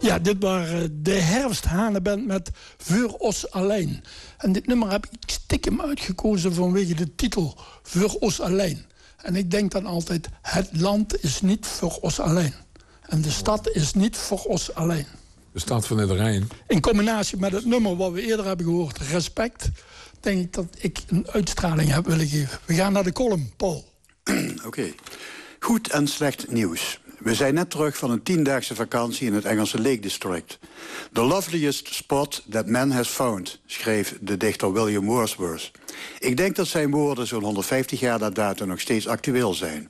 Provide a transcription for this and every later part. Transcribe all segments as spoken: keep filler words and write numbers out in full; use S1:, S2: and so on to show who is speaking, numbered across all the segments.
S1: Ja, dit waren de Herfsthanenband met Voor ons alleen. En dit nummer heb ik stiekem uitgekozen vanwege de titel Voor ons alleen. En ik denk dan altijd, het land is niet voor ons alleen. En de stad is niet voor ons alleen.
S2: De stad van de Rijn.
S1: In combinatie met het nummer wat we eerder hebben gehoord, Respect, denk ik dat ik een uitstraling heb willen geven. We gaan naar de column, Paul.
S3: Oké. Okay. Goed en slecht nieuws. We zijn net terug van een tiendaagse vakantie in het Engelse Lake District. The loveliest spot that man has found, schreef de dichter William Wordsworth. Ik denk dat zijn woorden zo'n honderdvijftig jaar na dato nog steeds actueel zijn.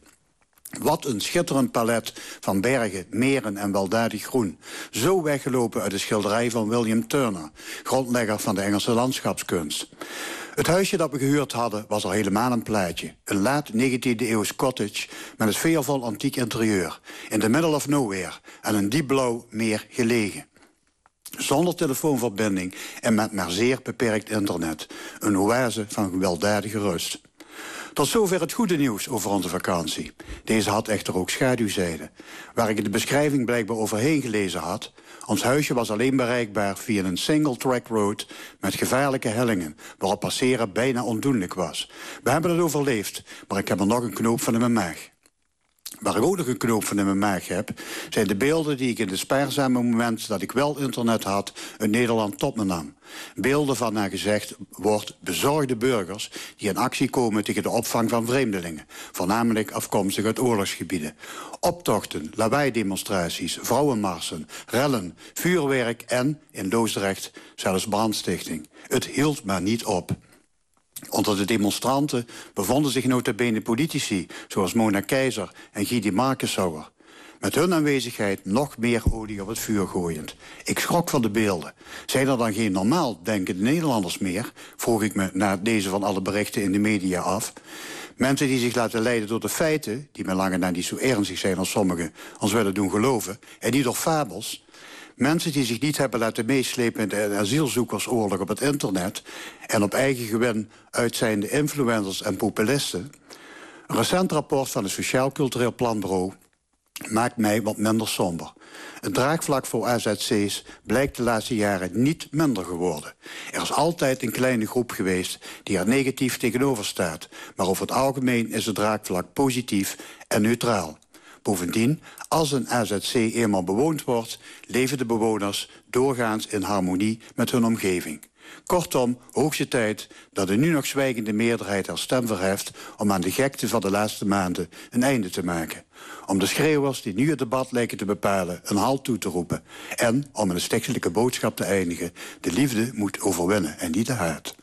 S3: Wat een schitterend palet van bergen, meren en weldadig groen. Zo weggelopen uit de schilderij van William Turner, grondlegger van de Engelse landschapskunst. Het huisje dat we gehuurd hadden was al helemaal een plaatje. Een laat negentiende eeuws cottage met een sfeervol antiek interieur. In the middle of nowhere en een diepblauw meer gelegen. Zonder telefoonverbinding en met maar zeer beperkt internet. Een oase van weldadige rust. Tot zover het goede nieuws over onze vakantie. Deze had echter ook schaduwzijden. Waar ik in de beschrijving blijkbaar overheen gelezen had. Ons huisje was alleen bereikbaar via een single-track road met gevaarlijke hellingen, waarop passeren bijna ondoenlijk was. We hebben het overleefd, maar ik heb er nog een knoop van in mijn maag. Waar ik ook nog een knoop van in mijn maag heb, zijn de beelden die ik in de spaarzame moment dat ik wel internet had, uit Nederland tot me nam. Beelden van, naar gezegd wordt, bezorgde burgers die in actie komen tegen de opvang van vreemdelingen, voornamelijk afkomstig uit oorlogsgebieden. Optochten, lawaai-demonstraties, vrouwenmarsen, rellen, vuurwerk en, in Loosdrecht, zelfs brandstichting. Het hield maar niet op. Onder de demonstranten bevonden zich nota bene politici, zoals Mona Keizer en Guy de Markensauer. Met hun aanwezigheid nog meer olie op het vuur gooiend. Ik schrok van de beelden. Zijn er dan geen normaal denkende Nederlanders meer? Vroeg ik me na het lezen van alle berichten in de media af. Mensen die zich laten leiden door de feiten, die met lange na niet zo ernstig zijn als sommigen ons willen doen geloven, en niet door fabels. Mensen die zich niet hebben laten meeslepen in de asielzoekersoorlog op het internet en op eigen gewin uitzijnde influencers en populisten. Een recent rapport van het Sociaal Cultureel Planbureau maakt mij wat minder somber. Het draagvlak voor A Z C's blijkt de laatste jaren niet minder geworden. Er is altijd een kleine groep geweest die er negatief tegenover staat, maar over het algemeen is het draagvlak positief en neutraal. Bovendien, als een A Z C eenmaal bewoond wordt, leven de bewoners doorgaans in harmonie met hun omgeving. Kortom, hoogste tijd dat de nu nog zwijgende meerderheid haar stem verheft om aan de gekte van de laatste maanden een einde te maken. Om de schreeuwers die nu het debat lijken te bepalen een halt toe te roepen. En om een stichtelijke boodschap te eindigen. De liefde moet overwinnen en niet de haat.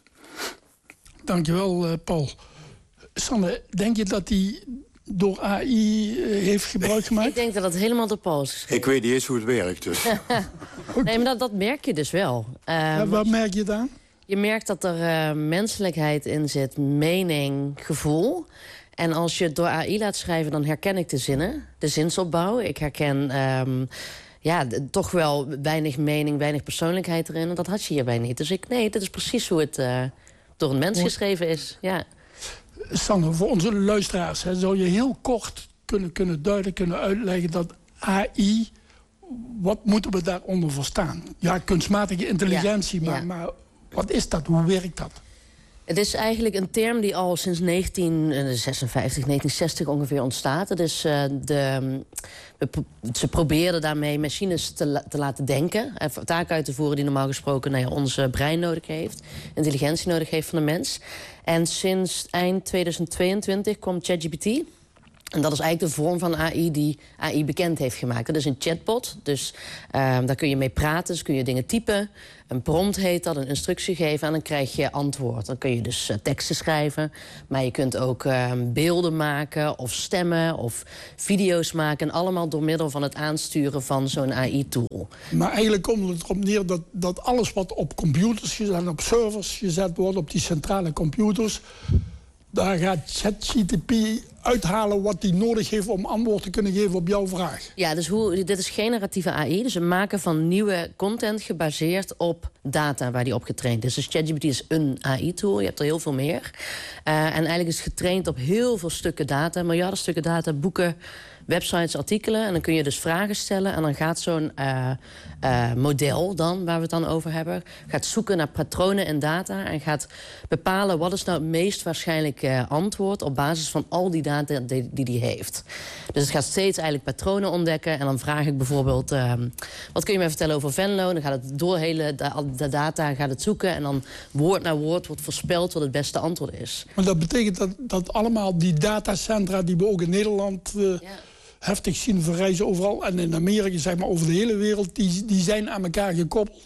S1: Dankjewel, uh, Paul. Sanne, denk je dat die door A I heeft gebruik gemaakt?
S4: Ik denk dat dat helemaal door Paul is geschreven.
S3: Ik weet niet eens hoe het werkt, dus.
S4: Nee, maar dat, dat merk je dus wel. Uh,
S1: ja, wat merk je dan?
S4: Je merkt dat er uh, menselijkheid in zit, mening, gevoel. En als je het door A I laat schrijven, dan herken ik de zinnen, de zinsopbouw. Ik herken um, ja, d- toch wel weinig mening, weinig persoonlijkheid erin. En dat had je hierbij niet. Dus ik, nee, dit is precies hoe het uh, door een mens geschreven is. Ja.
S1: Sanne, voor onze luisteraars, hè, zou je heel kort kunnen, kunnen duidelijk kunnen uitleggen dat A I, wat moeten we daaronder verstaan? Ja, kunstmatige intelligentie, ja, maar, ja. maar wat is dat? Hoe werkt dat?
S4: Het is eigenlijk een term die al sinds negentien zesenvijftig, negentien zestig ongeveer ontstaat. Het is, uh, de, ze probeerden daarmee machines te, la, te laten denken. En taken uit te voeren die normaal gesproken nou ja, ons brein nodig heeft. Intelligentie nodig heeft van de mens. En sinds eind tweeduizend tweeëntwintig komt ChatGPT. En dat is eigenlijk de vorm van A I die A I bekend heeft gemaakt. Dat is een chatbot, dus uh, daar kun je mee praten, dus kun je dingen typen. Een prompt heet dat, een instructie geven en dan krijg je antwoord. Dan kun je dus uh, teksten schrijven, maar je kunt ook uh, beelden maken of stemmen of video's maken. En allemaal door middel van het aansturen van zo'n A I-tool. Maar
S1: eigenlijk komt het erop neer dat, dat alles wat op computers gezet, op servers gezet wordt, op die centrale computers, daar gaat ChatGPT uithalen wat hij nodig heeft om antwoord te kunnen geven op jouw vraag. Ja, dus hoe, dit is generatieve A I. Dus het maken van nieuwe content gebaseerd op data waar die op getraind is. Dus ChatGPT is een A I-tool. Je hebt er heel veel meer. Uh, en eigenlijk is het getraind op heel veel stukken data. Miljarden stukken data, boeken,
S4: websites, artikelen. En dan kun je dus vragen stellen. En dan gaat zo'n uh, uh, model dan, waar we het dan over hebben... gaat zoeken naar patronen en data... en gaat bepalen wat is nou het meest waarschijnlijke uh, antwoord... op basis van al die data die die heeft. Dus het gaat steeds eigenlijk patronen ontdekken. En dan vraag ik bijvoorbeeld... Uh, wat kun je mij vertellen over Venlo? Dan gaat het door hele de, de data gaat het zoeken... en dan woord na woord wordt voorspeld wat het beste antwoord is.
S1: Maar dat betekent dat, dat allemaal die datacentra... die we ook in Nederland uh, ja. heftig zien verrijzen overal... en in Amerika, zeg maar, over de hele wereld... die, die zijn aan elkaar gekoppeld?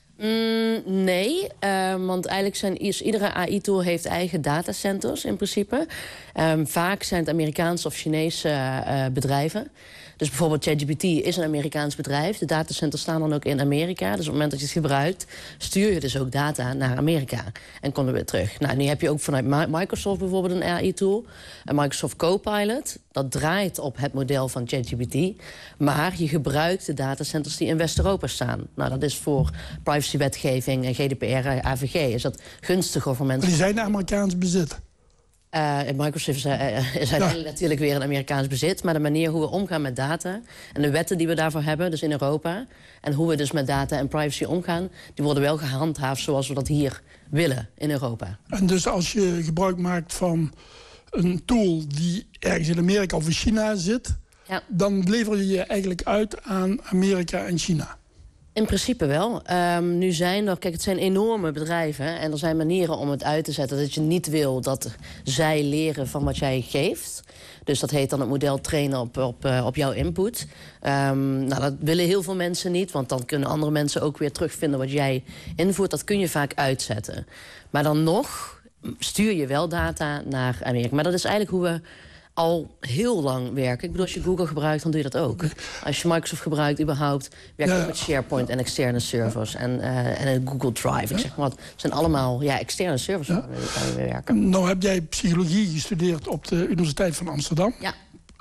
S4: Mm, nee, uh, want eigenlijk zijn is, iedere A I-tool heeft eigen datacenters in principe. Um, vaak zijn het Amerikaanse of Chinese uh, bedrijven. Dus bijvoorbeeld ChatGPT is een Amerikaans bedrijf. De datacenters staan dan ook in Amerika. Dus op het moment dat je het gebruikt, stuur je dus ook data naar Amerika. En komt er weer terug. Nou, nu heb je ook vanuit Microsoft bijvoorbeeld een A I-tool. Een Microsoft Copilot. Dat draait op het model van ChatGPT. Maar je gebruikt de datacenters die in West-Europa staan. Nou, dat is voor privacywetgeving en G D P R, A V G. Is dat gunstiger voor mensen?
S1: Die zijn Amerikaans bezit.
S4: Uh, Microsoft is, uh, is uiteindelijk ja. natuurlijk weer een Amerikaans bezit. Maar de manier hoe we omgaan met data... en de wetten die we daarvoor hebben, dus in Europa... en hoe we dus met data en privacy omgaan... die worden wel gehandhaafd zoals we dat hier willen in Europa.
S1: En dus als je gebruik maakt van een tool... die ergens in Amerika of in China zit... Ja. dan lever je je eigenlijk uit aan Amerika en China.
S4: In principe wel. Um, nu zijn er, kijk, het zijn enorme bedrijven... en er zijn manieren om het uit te zetten... dat je niet wil dat zij leren van wat jij geeft. Dus dat heet dan het model trainen op, op, uh, op jouw input. Um, nou, dat willen heel veel mensen niet... want dan kunnen andere mensen ook weer terugvinden wat jij invoert. Dat kun je vaak uitzetten. Maar dan nog stuur je wel data naar Amerika. Maar dat is eigenlijk hoe we... al heel lang werken. Ik bedoel, als je Google gebruikt, dan doe je dat ook. Als je Microsoft gebruikt, überhaupt... werk je ja. met SharePoint en externe servers. En, uh, en Google Drive. Ik zeg maar wat. Het zijn allemaal ja, externe servers ja. waar we werken.
S1: Nou heb jij psychologie gestudeerd op de Universiteit van Amsterdam.
S4: Ja.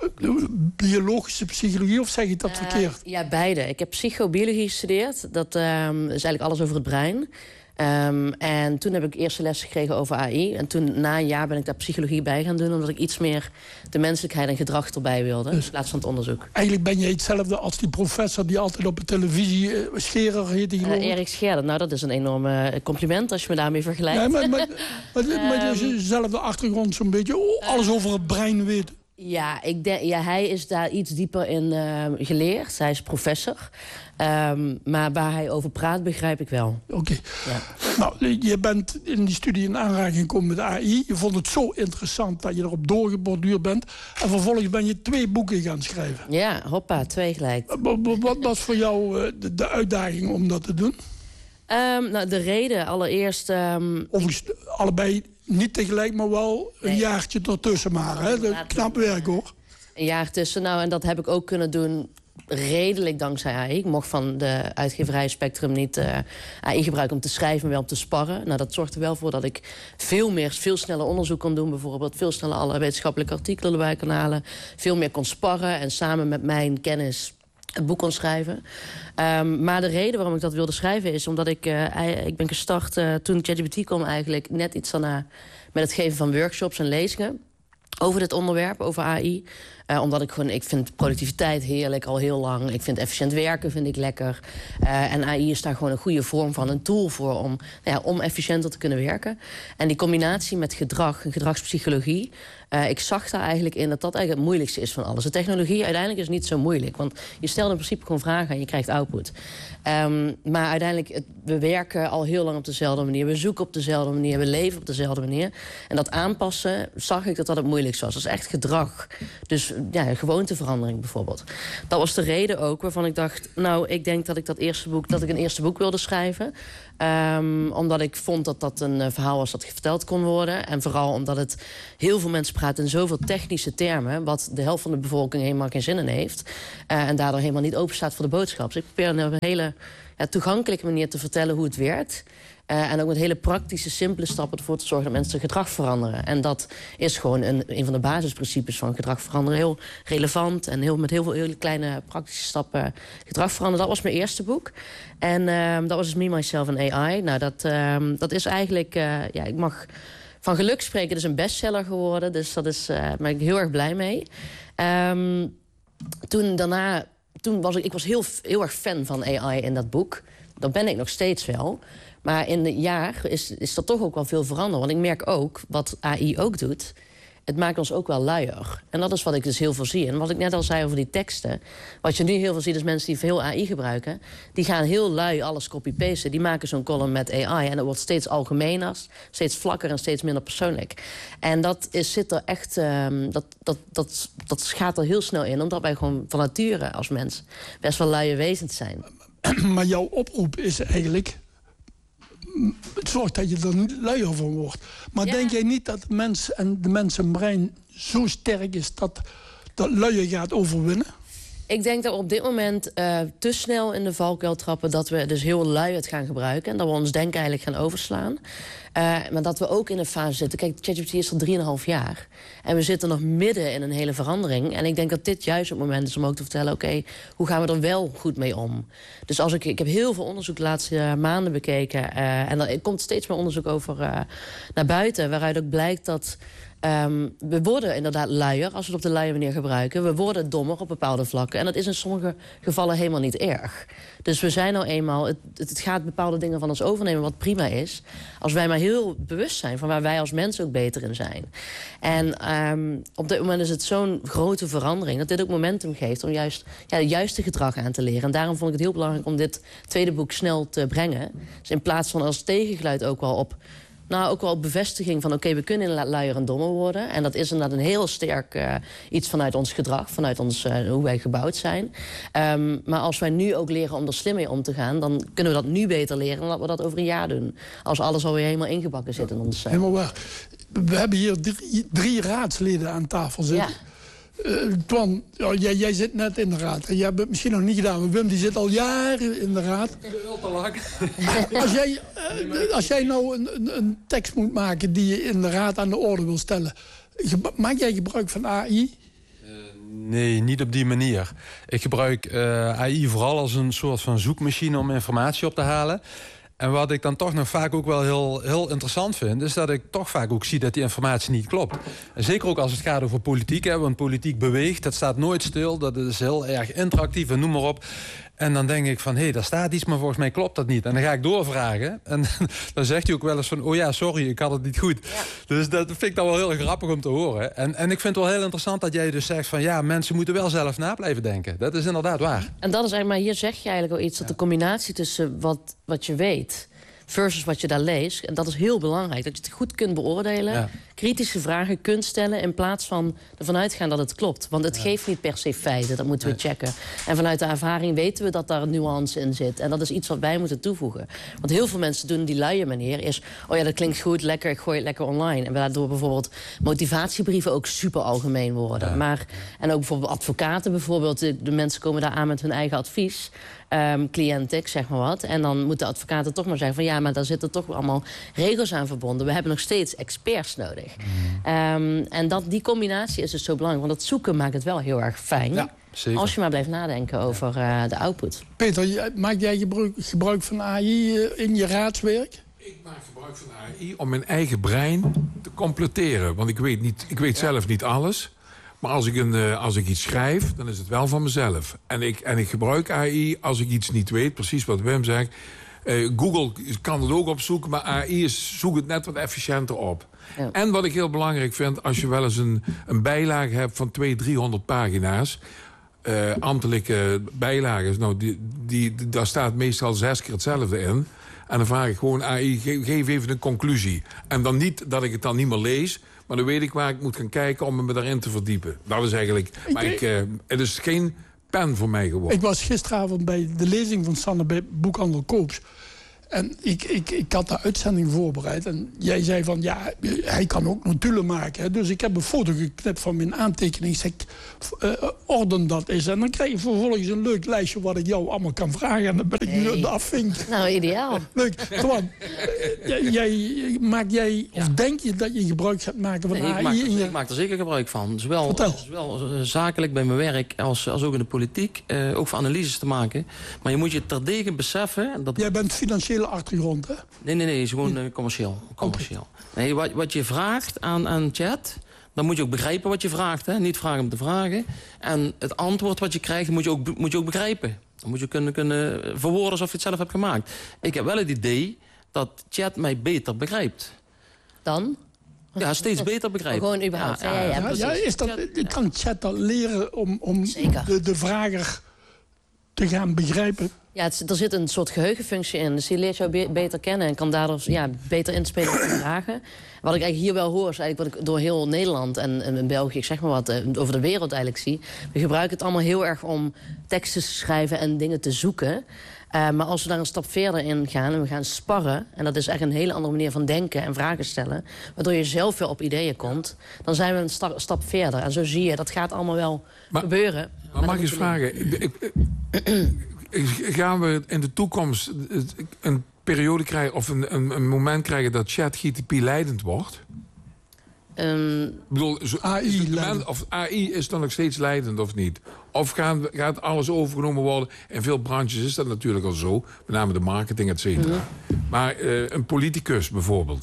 S1: Biologische psychologie, of zeg je dat uh, verkeerd?
S4: Ja, beide. Ik heb psychobiologie gestudeerd. Dat um, is eigenlijk alles over het brein. Um, en toen heb ik eerste les gekregen over A I. En toen, na een jaar, ben ik daar psychologie bij gaan doen... omdat ik iets meer de menselijkheid en gedrag erbij wilde... Dus, in plaats van het onderzoek.
S1: Eigenlijk ben je hetzelfde als die professor... die altijd op de televisie... Uh, Scherer heet die, geloof ik.
S4: Uh, Erik Scherer, nou, dat is een enorme compliment... als je me daarmee vergelijkt.
S1: Ja, maar maar, maar, maar, maar um, je dezelfde achtergrond zo'n beetje... Oh, alles uh, over het brein weet...
S4: Ja, ik denk, ja, hij is daar iets dieper in uh, geleerd. Hij is professor. Um, maar waar hij over praat, begrijp ik wel.
S1: Oké. Okay. Ja. Nou, je bent in die studie in aanraking gekomen met A I. Je vond het zo interessant dat je erop doorgeborduurd bent. En vervolgens ben je twee boeken gaan schrijven.
S4: Ja, hoppa, twee gelijk.
S1: Wat was voor jou uh, de, de uitdaging om dat te doen?
S4: Um, nou, de reden allereerst... Um,
S1: of allebei... Niet tegelijk, maar wel een nee. jaartje ertussen maar. Hè? Dat knap werk, hoor.
S4: Een jaar tussen, nou, en dat heb ik ook kunnen doen... redelijk dankzij A I. Ik mocht van de uitgeverij Spectrum niet uh, A I gebruiken om te schrijven... maar wel om te sparren. Nou, dat zorgt er wel voor dat ik veel meer, veel sneller onderzoek kon doen. Bijvoorbeeld veel sneller alle wetenschappelijke artikelen erbij kon halen. Veel meer kon sparren en samen met mijn kennis... het boek kon schrijven. Um, maar de reden waarom ik dat wilde schrijven is... omdat ik, uh, ik ben gestart uh, toen ChatGPT kwam eigenlijk... net iets daarna met het geven van workshops en lezingen... over dit onderwerp, over A I. Uh, omdat ik gewoon, ik vind productiviteit heerlijk al heel lang. Ik vind efficiënt werken vind ik lekker. Uh, en A I is daar gewoon een goede vorm van, een tool voor... om, nou ja, om efficiënter te kunnen werken. En die combinatie met gedrag en gedragspsychologie... Uh, ik zag daar eigenlijk in dat dat eigenlijk het moeilijkste is van alles. De technologie uiteindelijk is niet zo moeilijk. Want je stelt in principe gewoon vragen en je krijgt output. Um, maar uiteindelijk, het, we werken al heel lang op dezelfde manier. We zoeken op dezelfde manier, we leven op dezelfde manier. En dat aanpassen, zag ik dat dat het moeilijkste was. Dat is echt gedrag. Dus ja, gewoonteverandering bijvoorbeeld. Dat was de reden ook waarvan ik dacht... nou, ik denk dat ik dat eerste boek, dat ik een eerste boek wilde schrijven. Um, omdat ik vond dat dat een uh, verhaal was dat verteld kon worden. En vooral omdat het heel veel mensen praten in zoveel technische termen... wat de helft van de bevolking helemaal geen zin in heeft. Uh, en daardoor helemaal niet open staat voor de boodschap. Dus ik probeer op een hele ja, toegankelijke manier te vertellen hoe het werkt... Uh, en ook met hele praktische, simpele stappen ervoor te zorgen dat mensen hun gedrag veranderen. En dat is gewoon een, een van de basisprincipes van gedrag veranderen. Heel relevant en heel, met heel veel hele kleine praktische stappen gedrag veranderen. Dat was mijn eerste boek. En uh, dat was dus Me, Myself en A I. Nou, dat, uh, dat is eigenlijk... Uh, ja, ik mag van geluk spreken. Het is een bestseller geworden. Dus dat is, uh, daar ben ik heel erg blij mee. Um, toen daarna... Toen was ik, ik was heel, heel erg fan van A I in dat boek. Dat ben ik nog steeds wel. Maar in een jaar is, is er toch ook wel veel veranderd. Want ik merk ook, wat A I ook doet... het maakt ons ook wel luier. En dat is wat ik dus heel veel zie. En wat ik net al zei over die teksten... wat je nu heel veel ziet is mensen die veel A I gebruiken... die gaan heel lui alles copy-pasten. Die maken zo'n column met A I. En dat wordt steeds algemener, steeds vlakker en steeds minder persoonlijk. En dat is, zit er echt... Um, dat, dat, dat, dat gaat er heel snel in. Omdat wij gewoon van nature als mens best wel luie wezens zijn.
S1: Maar jouw oproep is eigenlijk... zorg dat je er niet luier van wordt. Maar ja. Denk jij niet dat de mens en de mensenbrein zo sterk is... dat dat luier gaat overwinnen?
S4: Ik denk dat we op dit moment uh, te snel in de valkuil trappen... dat we dus heel lui het gaan gebruiken... en dat we ons denken eigenlijk gaan overslaan. Uh, maar dat we ook in een fase zitten... Kijk, ChatGPT is al drieënhalf jaar. En we zitten nog midden in een hele verandering. En ik denk dat dit juist het moment is om ook te vertellen... oké, okay, hoe gaan we er wel goed mee om? Dus als ik, ik heb heel veel onderzoek de laatste uh, maanden bekeken... Uh, en er komt steeds meer onderzoek over uh, naar buiten... waaruit ook blijkt dat... Um, we worden inderdaad luier als we het op de luie manier gebruiken. We worden dommer op bepaalde vlakken. En dat is in sommige gevallen helemaal niet erg. Dus we zijn nou eenmaal... Het, het gaat bepaalde dingen van ons overnemen, wat prima is. Als wij maar heel bewust zijn van waar wij als mensen ook beter in zijn. En um, op dit moment is het zo'n grote verandering... dat dit ook momentum geeft om juist ja, het juiste gedrag aan te leren. En daarom vond ik het heel belangrijk om dit tweede boek snel te brengen. Dus in plaats van als tegengeluid ook wel op... Nou, ook wel bevestiging van, oké, okay, we kunnen inderdaad luier en dommer worden. En dat is inderdaad een heel sterk uh, iets vanuit ons gedrag, vanuit ons, uh, hoe wij gebouwd zijn. Um, maar als wij nu ook leren om er slim mee om te gaan... dan kunnen we dat nu beter leren dan dat we dat over een jaar doen. Als alles alweer helemaal ingebakken zit in ons... Uh...
S1: Helemaal waar. We hebben hier drie, drie raadsleden aan tafel zitten. Ja. Uh, Twan, ja, jij, jij zit net in de raad. En jij hebt het misschien nog niet gedaan, maar Wim die zit al jaren in de raad.
S2: Wel te lang.
S1: Als jij, uh, als jij nou een, een, een tekst moet maken die je in de raad aan de orde wil stellen... maak jij gebruik van A I?
S2: Uh, nee, niet op die manier. Ik gebruik uh, A I vooral als een soort van zoekmachine om informatie op te halen... En wat ik dan toch nog vaak ook wel heel, heel interessant vind... is dat ik toch vaak ook zie dat die informatie niet klopt. En zeker ook als het gaat over politiek. Hè, want politiek beweegt, dat staat nooit stil. Dat is heel erg interactief en noem maar op. En dan denk ik van, hé, hey, daar staat iets, maar volgens mij klopt dat niet. En dan ga ik doorvragen. En dan zegt hij ook wel eens van, oh ja, sorry, ik had het niet goed. Ja. Dus dat vind ik dan wel heel grappig om te horen. En, en ik vind het wel heel interessant dat jij dus zegt van... ja, mensen moeten wel zelf na blijven denken. Dat is inderdaad waar. En dat is
S4: eigenlijk, maar hier zeg je eigenlijk al iets... dat de combinatie tussen wat, wat je weet... versus wat je daar leest. En dat is heel belangrijk. Dat je het goed kunt beoordelen. Ja. Kritische vragen kunt stellen... in plaats van ervan uitgaan dat het klopt. Want het ja. geeft niet per se feiten. Dat moeten we nee. checken. En vanuit de ervaring weten we dat daar een nuance in zit. En dat is iets wat wij moeten toevoegen. Want heel veel mensen doen die luie manier. Is, oh ja, dat klinkt goed, lekker, ik gooi het lekker online. En waardoor bijvoorbeeld motivatiebrieven ook super algemeen worden. Ja. Maar, en ook bijvoorbeeld advocaten bijvoorbeeld. De, de mensen komen daar aan met hun eigen advies... Um, cliënten, zeg maar wat. En dan moeten de advocaten toch maar zeggen van... ja, maar daar zitten toch allemaal regels aan verbonden. We hebben nog steeds experts nodig. Mm. Um, en dat, die combinatie is dus zo belangrijk. Want dat zoeken maakt het wel heel erg fijn. Ja, zeker. Als je maar blijft nadenken over uh, de output.
S1: Peter, maak jij gebruik, gebruik van A I uh, in je raadswerk?
S5: Ik maak gebruik van A I om mijn eigen brein te completeren. Want ik weet, niet, ik weet zelf niet alles... Maar als ik, een, uh, als ik iets schrijf, dan is het wel van mezelf. En ik, en ik gebruik A I als ik iets niet weet, precies wat Wim zegt. Uh, Google kan het ook opzoeken, maar A I is, zoekt het net wat efficiënter op. Ja. En wat ik heel belangrijk vind, als je wel eens een, een bijlage hebt van tweehonderd, driehonderd pagina's... Uh, ambtelijke bijlagen, nou, die, die, die, daar staat meestal zes keer hetzelfde in... En dan vraag ik gewoon A I, geef, geef even een conclusie. En dan niet dat ik het dan niet meer lees... maar dan weet ik waar ik moet gaan kijken om me daarin te verdiepen. Dat is eigenlijk... Maar ik, uh, het is geen pen voor mij geworden.
S1: Ik was gisteravond bij de lezing van Sanne bij Boekhandel Koops. En ik, ik, ik had de uitzending voorbereid. En jij zei van, ja, hij kan ook notulen maken. Hè. Dus ik heb een foto geknipt van mijn aantekening. Ik zeg, uh, orden dat is. En dan krijg je vervolgens een leuk lijstje... wat ik jou allemaal kan vragen. En dan ben ik hey. nu aan de afvink.
S4: Nou, ideaal.
S1: Leuk. Twan, uh, jij, maak jij, ja. of denk je dat je gebruik gaat maken van
S6: nee,
S1: A I?
S6: Ik maak, er,
S1: je...
S6: ik maak er zeker gebruik van. Zowel, zowel zakelijk bij mijn werk als, als ook in de politiek. Uh, ook voor analyses te maken. Maar je moet je terdege beseffen... Dat...
S1: Jij bent financieel achtergrond, hè?
S6: Nee, nee, nee, is gewoon uh, commercieel. commercieel. Okay. Nee, wat, wat je vraagt aan, aan chat, dan moet je ook begrijpen wat je vraagt. Hè? Niet vragen om te vragen. En het antwoord wat je krijgt, moet je ook, moet je ook begrijpen. Dan moet je kunnen, kunnen verwoorden alsof je het zelf hebt gemaakt. Ik heb wel het idee dat chat mij beter begrijpt.
S4: Dan?
S6: Ja, steeds beter begrijpt.
S4: Gewoon überhaupt. Ja, ja, ja,
S1: ja, ja, is dat, kan chat dat leren om, om de, de vrager te gaan begrijpen?
S4: Ja, het, er zit een soort geheugenfunctie in. Dus die leert jou be beter kennen en kan daardoor ja, beter inspelen op de vragen. Wat ik eigenlijk hier wel hoor, is eigenlijk wat ik door heel Nederland en, en in België, ik zeg maar wat, over de wereld eigenlijk zie. We gebruiken het allemaal heel erg om teksten te schrijven en dingen te zoeken. Uh, maar als we daar een stap verder in gaan en we gaan sparren, en dat is echt een hele andere manier van denken en vragen stellen, waardoor je zelf weer op ideeën komt, dan zijn we een sta stap verder. En zo zie je, dat gaat allemaal wel maar, gebeuren.
S5: Maar, maar mag ik eens vragen, ik, ik, ik, gaan we in de toekomst een periode krijgen, of een, een, een moment krijgen dat ChatGPT leidend wordt?
S4: Um,
S5: ik bedoel, zo,
S1: A I,
S5: moment, of A I is dan nog steeds leidend of niet? Of gaan, gaat alles overgenomen worden? In veel branches is dat natuurlijk al zo. Met name de marketing, et cetera. Mm-hmm. Maar uh, een politicus bijvoorbeeld.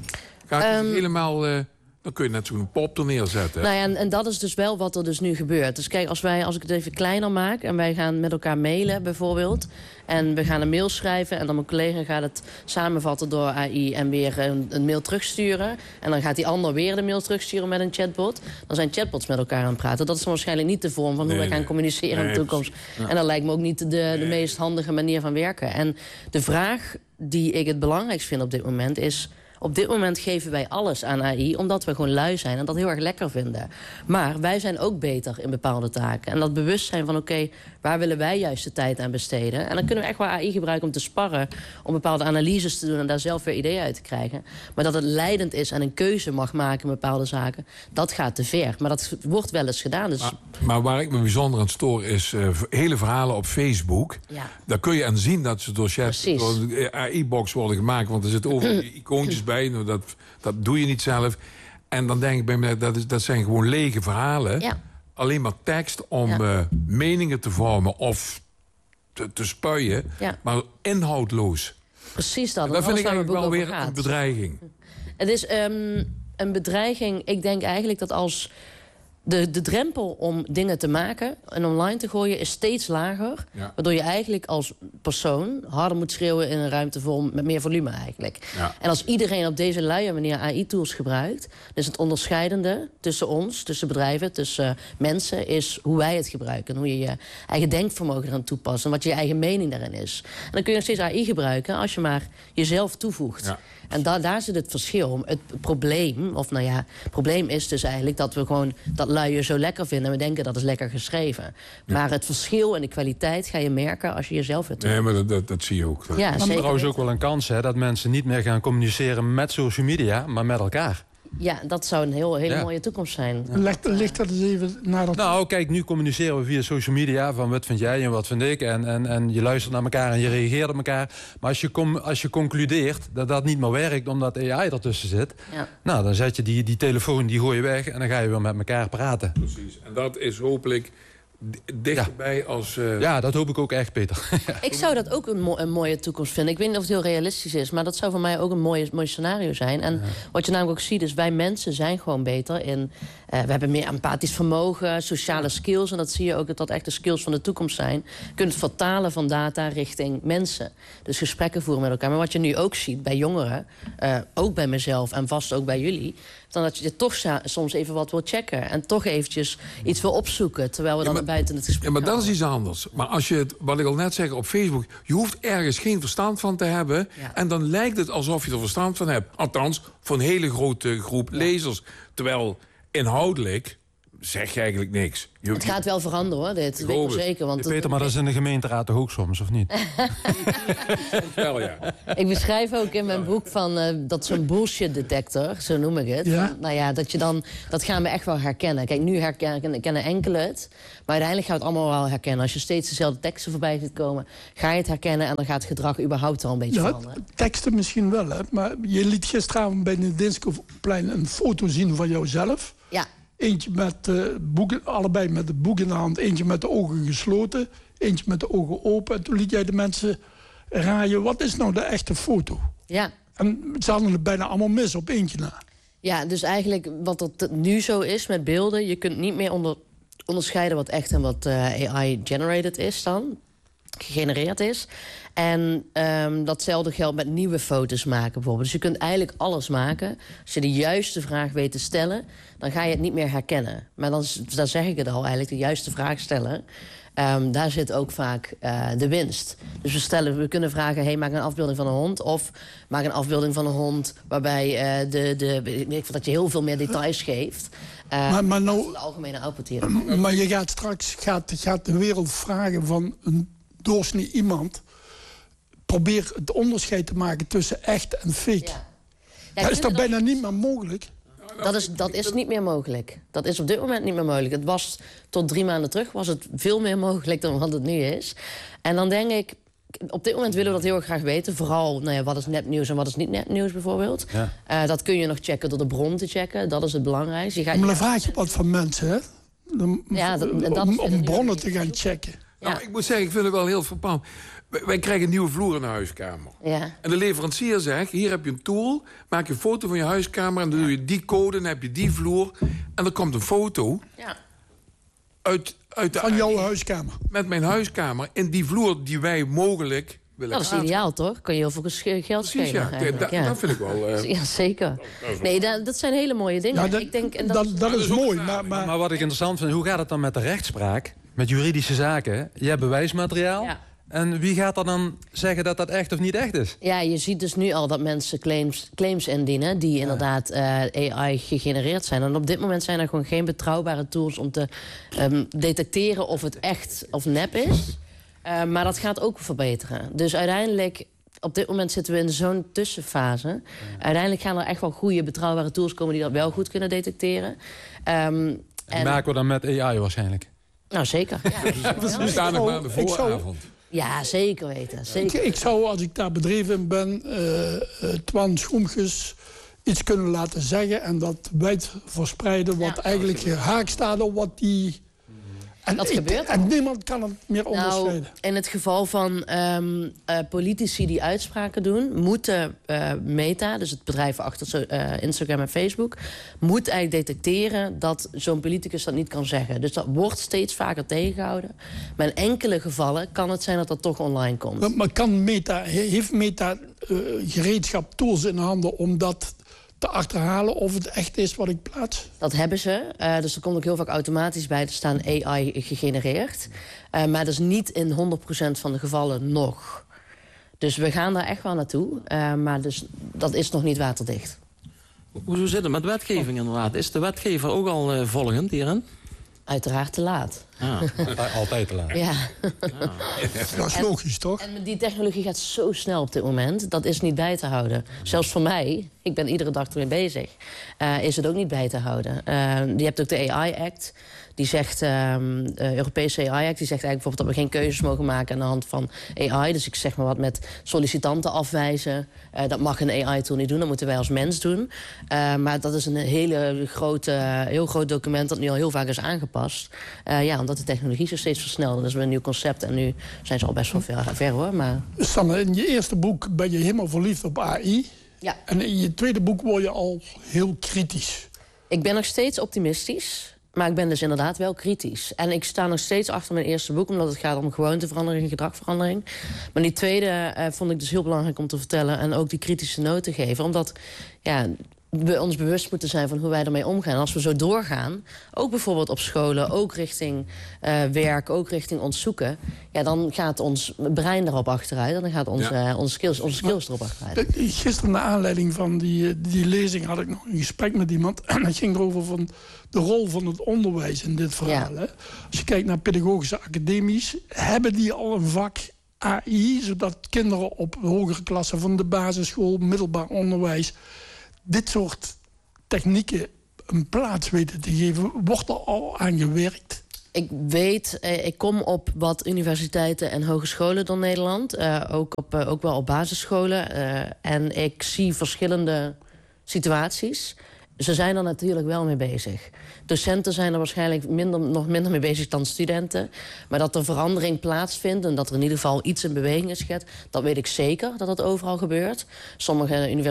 S5: Gaat um, helemaal... Uh, dan kun je net zo'n pop er neerzetten.
S4: Nou ja, en, en dat is dus wel wat er dus nu gebeurt. Dus kijk, als, wij, als ik het even kleiner maak en wij gaan met elkaar mailen bijvoorbeeld, en we gaan een mail schrijven en dan mijn collega gaat het samenvatten door A I en weer een, een mail terugsturen. En dan gaat die ander weer de mail terugsturen met een chatbot. Dan zijn chatbots met elkaar aan het praten. Dat is dan waarschijnlijk niet de vorm van hoe nee, wij gaan nee. communiceren nee, in de toekomst. Ja. En dat lijkt me ook niet de, de nee. meest handige manier van werken. En de vraag die ik het belangrijkst vind op dit moment is, op dit moment geven wij alles aan A I omdat we gewoon lui zijn en dat heel erg lekker vinden. Maar wij zijn ook beter in bepaalde taken. En dat bewustzijn van oké, okay, waar willen wij juist de tijd aan besteden? En dan kunnen we echt wel A I gebruiken om te sparren, om bepaalde analyses te doen en daar zelf weer ideeën uit te krijgen. Maar dat het leidend is en een keuze mag maken in bepaalde zaken, dat gaat te ver. Maar dat wordt wel eens gedaan. Dus...
S5: Maar, maar waar ik me bijzonder aan stoor is uh, hele verhalen op Facebook. Ja. Daar kun je aan zien dat ze door, chat, door A I-box worden gemaakt, want er zitten overal icoontjes bij. Nou, dat, dat doe je niet zelf. En dan denk ik bij me, dat, is, dat zijn gewoon lege verhalen. Ja. Alleen maar tekst om ja. uh, meningen te vormen of te, te spuien. Ja. Maar inhoudloos.
S4: Precies dat.
S5: En dat vind ik eigenlijk wel weer gaat. een bedreiging.
S4: Het is um, een bedreiging. Ik denk eigenlijk dat als De, de drempel om dingen te maken en online te gooien is steeds lager. Ja. Waardoor je eigenlijk als persoon harder moet schreeuwen in een ruimte vol met meer volume eigenlijk. Ja. En als iedereen op deze luie manier A I-tools gebruikt, dan is het onderscheidende tussen ons, tussen bedrijven, tussen uh, mensen, is hoe wij het gebruiken. En hoe je je eigen denkvermogen eraan toepast en wat je eigen mening daarin is. En dan kun je nog steeds A I gebruiken als je maar jezelf toevoegt. Ja. En da daar zit het verschil. Het probleem, of nou ja, het probleem is dus eigenlijk dat we gewoon dat luie zo lekker vinden. En we denken dat is lekker geschreven. Ja. Maar het verschil en de kwaliteit ga je merken als je jezelf het doet.
S5: Nee, maar dat, dat, dat zie je ook.
S2: Ja, maar zeker trouwens ook wel een kans hè, dat mensen niet meer gaan communiceren met social media, maar met elkaar.
S4: Ja, dat zou een heel, hele ja. mooie toekomst zijn.
S1: Ja. Leg, leg dat eens even naar dat...
S2: Nou, kijk, nu communiceren we via social media van wat vind jij en wat vind ik. En, en, en je luistert naar elkaar en je reageert op elkaar. Maar als je, com als je concludeert dat dat niet meer werkt omdat A I ertussen zit, ja. nou, dan zet je die, die telefoon, die gooi je weg en dan ga je weer met elkaar praten.
S5: Precies, en dat is hopelijk dichterbij ja. als... Uh...
S2: Ja, dat hoop ik ook echt, Peter.
S4: Ik zou dat ook een, mo een mooie toekomst vinden. Ik weet niet of het heel realistisch is, maar dat zou voor mij ook een mooi, mooi scenario zijn. En ja. wat je namelijk ook ziet is, wij mensen zijn gewoon beter in... Uh, we hebben meer empathisch vermogen, sociale skills. En dat zie je ook dat dat echt de skills van de toekomst zijn. Je kunt het vertalen van data richting mensen. Dus gesprekken voeren met elkaar. Maar wat je nu ook ziet bij jongeren, uh, ook bij mezelf en vast ook bij jullie, dan dat je toch soms even wat wil checken. En toch eventjes iets wil opzoeken, terwijl we dan ja, maar, buiten het gesprek
S5: Ja, maar dat is iets anders. Maar als je het, wat ik al net zeg op Facebook, je hoeft ergens geen verstand van te hebben. Ja. En dan lijkt het alsof je er verstand van hebt. Althans, voor een hele grote groep ja. lezers. Terwijl inhoudelijk zeg je eigenlijk niks. Je,
S4: het gaat wel veranderen, hoor, dit. Weet ik zeker. Want
S2: ja, Peter, maar dat is in de gemeenteraad toch ook soms, of niet?
S5: wel, ja.
S4: Ik beschrijf ook in mijn boek van uh, dat zo'n bullshit detector, zo noem ik het. Ja? Van, nou ja, dat je dan, dat gaan we echt wel herkennen. Kijk, nu herkennen, kennen enkele het, maar uiteindelijk gaan we het allemaal wel herkennen. Als je steeds dezelfde teksten voorbij ziet komen, ga je het herkennen en dan gaat het gedrag überhaupt al een beetje ja, veranderen.
S1: Teksten misschien wel, hè? Maar je liet gisteravond bij de Dinskoplein een foto zien van jouzelf.
S4: Ja.
S1: Eentje met uh, boeken, allebei met het boek in de hand. Eentje met de ogen gesloten, eentje met de ogen open. En toen liet jij de mensen raaien, wat is nou de echte foto?
S4: Ja.
S1: En ze hadden het bijna allemaal mis op eentje na.
S4: Ja, dus eigenlijk wat het nu zo is met beelden... je kunt niet meer onder, onderscheiden wat echt en wat uh, A I-generated is dan. Gegenereerd is. En um, datzelfde geldt met nieuwe foto's maken bijvoorbeeld. Dus je kunt eigenlijk alles maken. Als je de juiste vraag weet te stellen... dan ga je het niet meer herkennen. Maar dan, dan zeg ik het al eigenlijk, de juiste vraag stellen... Um, daar zit ook vaak uh, de winst. Dus we, stellen, we kunnen vragen, hey, maak een afbeelding van een hond... of maak een afbeelding van een hond waarbij uh, de, de, ik dat je heel veel meer details geeft... Uh,
S1: maar, maar nou,
S4: de algemene output hier.
S1: Maar je gaat straks gaat, gaat de wereld vragen van een doorsnee iemand... probeer het onderscheid te maken tussen echt en fake. Ja. Ja, dat is toch bijna niet meer mogelijk?
S4: Dat is, dat is niet meer mogelijk. Dat is op dit moment niet meer mogelijk. Het was tot drie maanden terug was het veel meer mogelijk dan wat het nu is. En dan denk ik, op dit moment willen we dat heel erg graag weten. Vooral, nou ja, wat is nepnieuws en wat is niet nepnieuws bijvoorbeeld. Ja. Uh, dat kun je nog checken door de bron te checken. Dat is het belangrijkste. Je gaat,
S1: maar dan vraag je wat van mensen, hè? Dan,
S4: ja, dat, dat
S1: om, om bronnen te gaan checken.
S5: Ja. Nou, ik moet zeggen, ik vind het wel heel verpand. Wij krijgen een nieuwe vloer in de huiskamer.
S4: Ja.
S5: En de leverancier zegt, hier heb je een tool... maak je een foto van je huiskamer... en dan doe je die code, dan heb je die vloer... en er komt een foto
S4: ja.
S5: uit, uit de...
S1: Van jouw huiskamer.
S5: Met mijn huiskamer. En die vloer die wij mogelijk willen
S4: Dat is
S5: praten.
S4: Ideaal, toch? Kan je heel veel geld schelen.
S5: Ja. Da,
S4: ja,
S5: dat vind ik wel... Uh...
S4: Ja, zeker. Nee, dat, dat zijn hele mooie dingen.
S1: Ja, dat,
S4: ik denk, en
S1: dat, dat, dat is mooi, maar,
S2: maar... Maar wat ik interessant vind, hoe gaat het dan met de rechtspraak? Met juridische zaken? Je hebt bewijsmateriaal... Ja. En wie gaat er dan zeggen dat dat echt of niet echt is?
S4: Ja, je ziet dus nu al dat mensen claims, claims indienen... die ja. inderdaad uh, A I gegenereerd zijn. En op dit moment zijn er gewoon geen betrouwbare tools... om te um, detecteren of het echt of nep is. Uh, maar dat gaat ook verbeteren. Dus uiteindelijk... Op dit moment zitten we in zo'n tussenfase. Ja. Uiteindelijk gaan er echt wel goede, betrouwbare tools komen... die dat wel goed kunnen detecteren. Um,
S2: en en maken we dan met A I waarschijnlijk?
S4: Nou, zeker. Ja,
S5: we staan nog maar aan de vooravond.
S4: Ja, zeker weten. Zeker.
S1: Ik, ik zou, als ik daar bedreven in ben, uh, uh, Twan Schoemkes iets kunnen laten zeggen... en dat wijd verspreiden wat ja. eigenlijk haak staat op wat die... En,
S4: dat
S1: ik,
S4: gebeurt
S1: en niemand kan het meer onderscheiden.
S4: Nou, in het geval van um, uh, politici die uitspraken doen... moeten uh, Meta, dus het bedrijf achter uh, Instagram en Facebook... moet eigenlijk detecteren dat zo'n politicus dat niet kan zeggen. Dus dat wordt steeds vaker tegengehouden. Maar in enkele gevallen kan het zijn dat dat toch online komt.
S1: Maar, maar kan Meta, heeft Meta uh, gereedschap, tools in handen om dat... te achterhalen of het echt is wat ik plaats?
S4: Dat hebben ze. Uh, dus er komt ook heel vaak automatisch bij te staan A I gegenereerd. Uh, maar dat is niet in honderd procent van de gevallen nog. Dus we gaan daar echt wel naartoe. Uh, maar dus, dat is nog niet waterdicht.
S6: Hoe zit het met wetgeving inderdaad? Is de wetgever ook al uh, volgend hierin?
S4: Uiteraard te laat.
S6: Ja.
S2: Altijd te laat.
S4: Ja.
S1: ja. Dat is logisch,
S4: en,
S1: toch?
S4: En die technologie gaat zo snel op dit moment. Dat is niet bij te houden. Zelfs voor mij, ik ben iedere dag ermee bezig... Uh, is het ook niet bij te houden. Uh, je hebt ook de A I-act. Die zegt, um, uh, Europese A I-act, die zegt eigenlijk bijvoorbeeld... dat we geen keuzes mogen maken aan de hand van A I. Dus ik zeg maar wat met sollicitanten afwijzen. Uh, dat mag een A I-tool niet doen, dat moeten wij als mens doen. Uh, maar dat is een hele grote, heel groot document... dat nu al heel vaak is aangepast. Uh, ja, omdat de technologie zo steeds versnelt. Dat is weer een nieuw concept en nu zijn ze al best wel ver, ver hoor. Maar...
S1: Sanne, in je eerste boek ben je helemaal verliefd op A I.
S4: Ja.
S1: En in je tweede boek word je al heel kritisch.
S4: Ik ben nog steeds optimistisch... Maar ik ben dus inderdaad wel kritisch. En ik sta nog steeds achter mijn eerste boek... omdat het gaat om gewoonteverandering en gedragverandering. Maar die tweede uh, vond ik dus heel belangrijk om te vertellen... en ook die kritische noot te geven. Omdat ja, we ons bewust moeten zijn van hoe wij ermee omgaan. En als we zo doorgaan, ook bijvoorbeeld op scholen... ook richting uh, werk, ook richting ons zoeken... ja, dan gaat ons brein erop achteruit... en dan gaat onze, ja. uh, onze skills, onze skills erop achteruit.
S1: Gisteren, naar aanleiding van die, die lezing... had ik nog een gesprek met iemand... en dat ging erover van de rol van het onderwijs in dit verhaal. Ja. Hè? Als je kijkt naar pedagogische academies... hebben die al een vak A I... zodat kinderen op hogere klassen van de basisschool... middelbaar onderwijs... dit soort technieken een plaats weten te geven. Wordt er al aan gewerkt?
S4: Ik weet, eh, ik kom op wat universiteiten en hogescholen door Nederland. Uh, ook, op, uh, ook wel op basisscholen. Uh, en ik zie verschillende situaties. Ze zijn er natuurlijk wel mee bezig. Docenten zijn er waarschijnlijk minder, nog minder mee bezig dan studenten. Maar dat er verandering plaatsvindt... en dat er in ieder geval iets in beweging is gezet... dat weet ik zeker, dat dat overal gebeurt. Sommige universiteiten